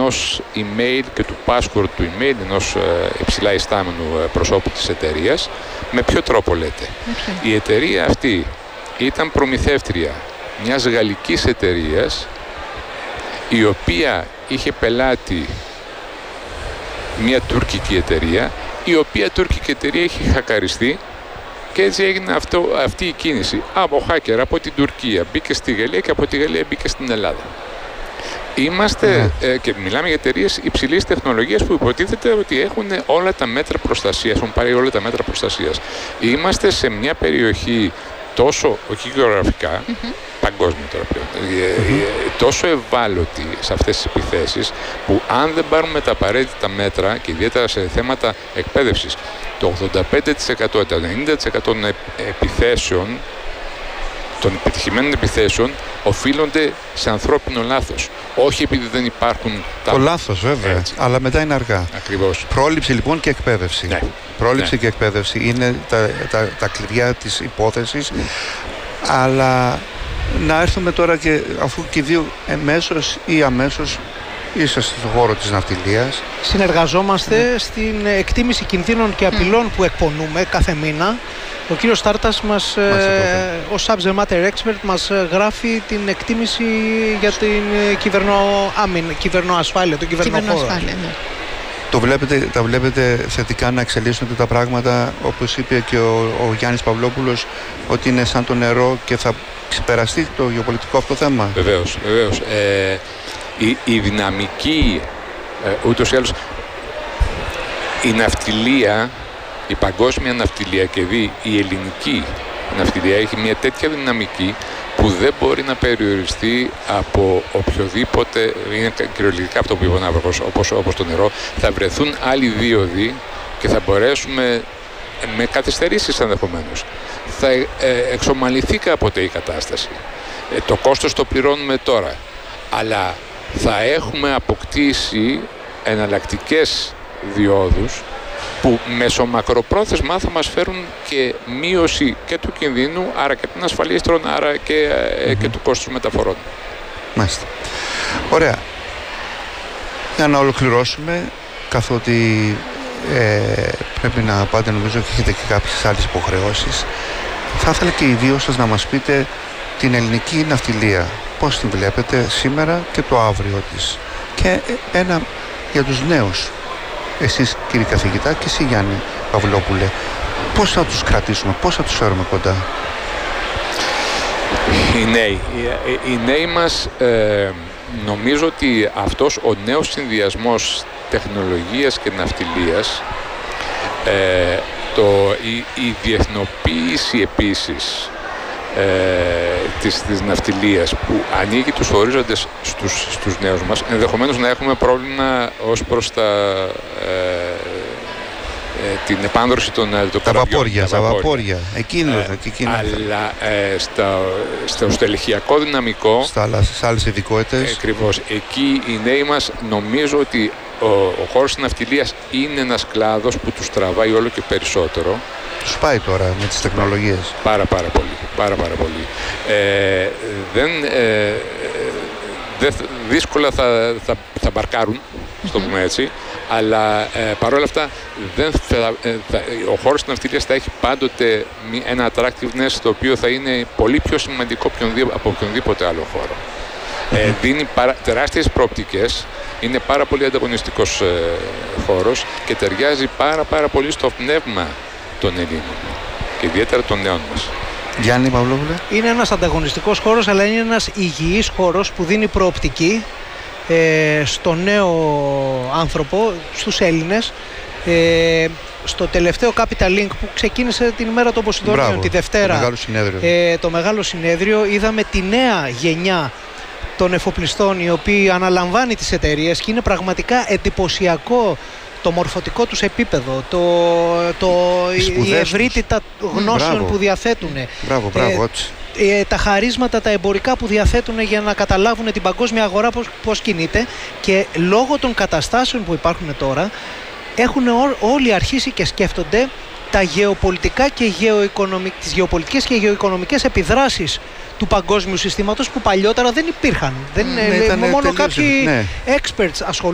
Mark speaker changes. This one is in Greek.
Speaker 1: ενός email και του password του email ενός υψηλά ιστάμενου προσώπου της εταιρείας. Με ποιο τρόπο λέτε? Η εταιρεία αυτή ήταν προμηθεύτρια μιας γαλλικής εταιρείας, η οποία είχε πελάτη μια τουρκική εταιρεία, η οποία τουρκική εταιρεία είχε χακαριστεί και έτσι έγινε αυτή η κίνηση από hacker από την Τουρκία, μπήκε στη Γαλλία και από τη Γαλλία μπήκε στην Ελλάδα. Είμαστε και μιλάμε για εταιρείες υψηλής τεχνολογίας που υποτίθεται ότι έχουν όλα τα μέτρα προστασίας, έχουν πάρει όλα τα μέτρα προστασίας. Είμαστε σε μια περιοχή τόσο, όχι γεωγραφικά, παγκόσμια τώρα πλέον, τόσο ευάλωτη σε αυτές τις επιθέσεις, που αν δεν πάρουμε τα απαραίτητα μέτρα και ιδιαίτερα σε θέματα εκπαίδευσης, το 85%, το 90% των επιθέσεων, των επιτυχημένων επιθέσεων, οφείλονται σε ανθρώπινο λάθος. Όχι επειδή δεν υπάρχουν τα...
Speaker 2: Το λάθος βέβαια, αλλά μετά είναι αργά.
Speaker 1: Ακριβώς.
Speaker 2: Πρόληψη λοιπόν και εκπαίδευση.
Speaker 1: Ναι.
Speaker 2: Πρόληψη και εκπαίδευση είναι τα κλειδιά της υπόθεσης. Αλλά να έρθουμε τώρα, και αφού και οι δύο εμέσως ή αμέσως είσαστε στον χώρο της ναυτιλίας.
Speaker 3: Συνεργαζόμαστε στην εκτίμηση κινδύνων και απειλών που εκπονούμε κάθε μήνα. Ο κύριος Στάρτας ως subject matter expert μας γράφει την εκτίμηση για την κυβερνοασφάλεια, τον κυβερνοχώρο.
Speaker 2: Τα βλέπετε θετικά να εξελίσσονται τα πράγματα, όπως είπε και ο Γιάννης Παυλόπουλος, ότι είναι σαν το νερό και θα ξεπεραστεί το γεωπολιτικό αυτό θέμα?
Speaker 1: Βεβαίως. Η δυναμική, ούτως ή άλλως, η ναυτιλία, η παγκόσμια ναυτιλία και η ελληνική ναυτιλία έχει μια τέτοια δυναμική που δεν μπορεί να περιοριστεί από οποιοδήποτε, είναι κυριολεκτικά αυτό που είπε ο Ναύαρχος, όπως το νερό. Θα βρεθούν άλλοι δίωδοι και θα μπορέσουμε, με καθυστερήσεις ενδεχομένως, θα εξομαλυνθεί κάποτε η κατάσταση. Το κόστος το πληρώνουμε τώρα, αλλά θα έχουμε αποκτήσει εναλλακτικές διόδους που μεσομακροπρόθεσμα θα μας φέρουν και μείωση και του κινδύνου, άρα και των ασφαλίστρων, άρα και του κόστους μεταφορών.
Speaker 2: Μάλιστα. Ωραία. Για να ολοκληρώσουμε, καθότι πρέπει να πάτε, νομίζω ότι έχετε και κάποιες άλλες υποχρεώσεις, θα ήθελα και οι δύο σας να μας πείτε την ελληνική ναυτιλία, πώς την βλέπετε σήμερα και το αύριο της, και ένα για τους νέους. Εσείς κύριε καθηγητά και εσύ Γιάννη Παυλόπουλε, πώς θα τους κρατήσουμε, πώς θα τους φέρουμε κοντά?
Speaker 1: Οι νέοι μας, νομίζω ότι αυτός ο νέος συνδυασμός τεχνολογίας και ναυτιλίας, η διεθνοποίηση επίσης της ναυτιλίας που ανοίγει τους ορίζοντες στους νέους μας, ενδεχομένως να έχουμε πρόβλημα ως προς την επάνδρωση των καραβιών.
Speaker 2: Τα βαπόρια, εκείνο.
Speaker 1: Αλλά στο στελεχειακό δυναμικό,
Speaker 2: στις άλλες ειδικότητες,
Speaker 1: ακριβώς, εκεί οι νέοι μας, νομίζω ότι ο χώρος της ναυτιλίας είναι ένας κλάδος που τους τραβάει όλο και περισσότερο.
Speaker 2: Τους πάει τώρα με τις τεχνολογίες.
Speaker 1: Πάρα πολύ. Δύσκολα θα μπαρκάρουν, στο πούμε έτσι, αλλά παρόλα αυτά ο χώρος της ναυτιλίας θα έχει πάντοτε ένα attractiveness το οποίο θα είναι πολύ πιο σημαντικό από οποιονδήποτε άλλο χώρο. Δίνει τεράστιες προοπτικές, είναι πάρα πολύ ανταγωνιστικός χώρος και ταιριάζει πάρα πολύ στο πνεύμα των Ελλήνων και ιδιαίτερα των νέων μας.
Speaker 2: Γιάννη Παυλόπουλε.
Speaker 3: Είναι ένας ανταγωνιστικός χώρος, αλλά είναι ένας υγιής χώρος που δίνει προοπτική στο νέο άνθρωπο, στους Έλληνες. Στο τελευταίο Capital Link που ξεκίνησε την ημέρα των Ποσειδονίων, τη Δευτέρα, το μεγάλο συνέδριο, είδαμε τη νέα γενιά των εφοπλιστών, οι οποίοι αναλαμβάνει τις εταιρείες, και είναι πραγματικά εντυπωσιακό το μορφωτικό τους επίπεδο, η ευρύτητα γνώσεων που διαθέτουν, τα χαρίσματα, τα εμπορικά που διαθέτουν για να καταλάβουν την παγκόσμια αγορά πώς κινείται, και λόγω των καταστάσεων που υπάρχουν τώρα έχουν όλοι αρχίσει και σκέφτονται τα γεωπολιτικά και τις γεωπολιτικές και γεωοικονομικές επιδράσεις του παγκόσμιου συστήματος που παλιότερα δεν υπήρχαν. Μόνο κάποιοι experts ασχολούνται.